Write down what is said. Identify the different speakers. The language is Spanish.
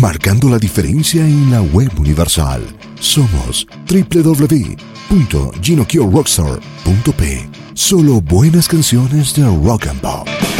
Speaker 1: marcando la diferencia en la web universal. Somos www.ginokiorockstar.p. Solo buenas canciones de rock and pop.